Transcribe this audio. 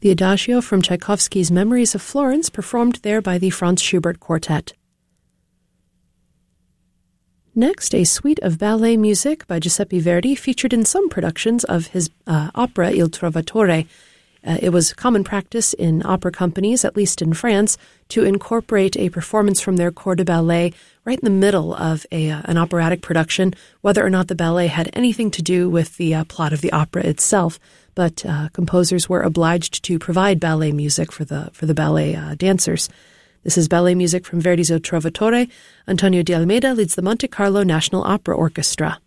The Adagio from Tchaikovsky's Memories of Florence, performed there by the Franz Schubert Quartet. Next, a suite of ballet music by Giuseppe Verdi, featured in some productions of his opera Il Trovatore. It was common practice in opera companies, at least in France, to incorporate a performance from their corps de ballet right in the middle of an operatic production, whether or not the ballet had anything to do with the plot of the opera itself. But composers were obliged to provide ballet music for the ballet dancers. This is ballet music from Verdi's Il Trovatore. Antonio de Almeida leads the Monte Carlo National Opera Orchestra.